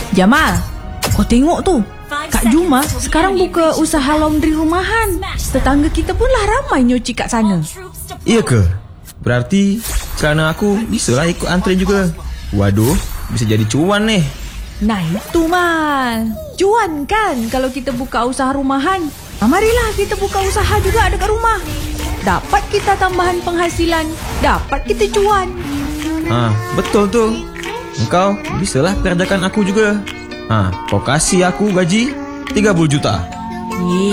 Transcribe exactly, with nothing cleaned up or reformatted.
Jamal, kau tengok tuh, Kak Juma sekarang buka usaha laundry rumahan. Tetangga kita pun lah ramai nyuci kat sana. Iya ke? Berarti kerana aku bisalah ikut antren juga. Waduh, bisa jadi cuan nih. Nah itu Mal, cuan kan kalau kita buka usaha rumahan. Nah, marilah kita buka usaha juga dekat rumah. Dapat kita tambahan penghasilan, dapat kita cuan. Ah, betul tuh. Engkau bisalah kerjakan aku juga. Ah, kau kasih aku gaji tiga puluh juta.